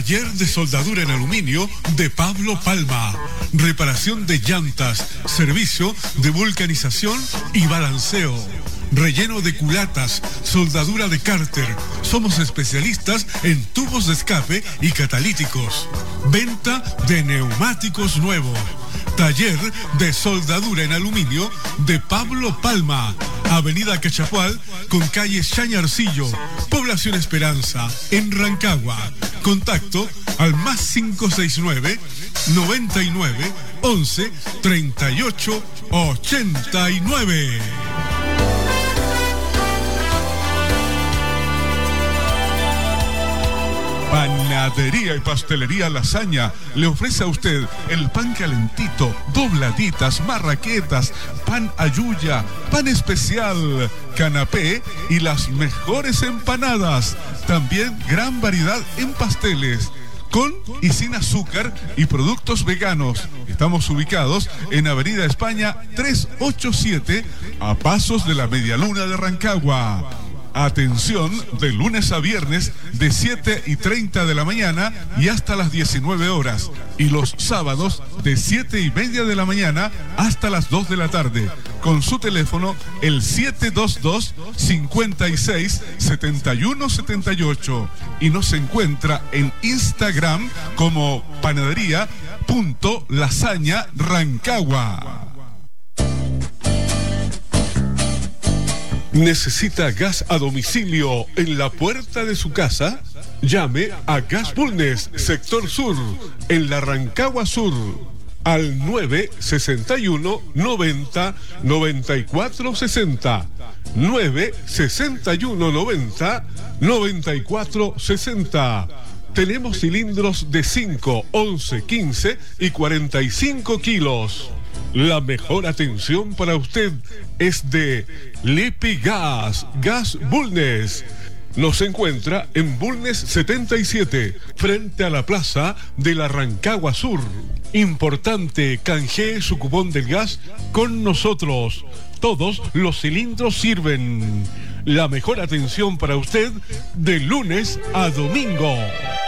Taller de soldadura en aluminio de Pablo Palma. Reparación de llantas, servicio de vulcanización y balanceo. Relleno de culatas, soldadura de cárter. Somos especialistas en tubos de escape y catalíticos. Venta de neumáticos nuevos. Taller de soldadura en aluminio de Pablo Palma. Avenida Cachapual con calle Chañarcillo, Población Esperanza, en Rancagua. Contacto al +569 99 11 38 89. Panadería y Pastelería Lasaña le ofrece a usted el pan calentito, dobladitas, marraquetas, pan ayuya, pan especial, canapé y las mejores empanadas. También gran variedad en pasteles, con y sin azúcar y productos veganos. Estamos ubicados en Avenida España 387, a pasos de la Medialuna de Rancagua. Atención, de lunes a viernes de 7:30 de la mañana y hasta las 19 horas. Y los sábados de 7:30 de la mañana hasta las 2 de la tarde. Con su teléfono el 722-56-7178. Y nos encuentra en Instagram como panadería.lasaña Rancagua. ¿Necesita gas a domicilio en la puerta de su casa? Llame a Gas Bulnes, sector sur, en la Rancagua Sur, al 961 90 94 60. 961 90 94 60. Tenemos cilindros de 5, 11, 15 y 45 kilos. La mejor atención para usted es de Lipigas, Gas Bulnes. Nos encuentra en Bulnes 77, frente a la plaza de la Rancagua Sur. Importante, canjee su cupón del gas con nosotros. Todos los cilindros sirven. La mejor atención para usted de lunes a domingo.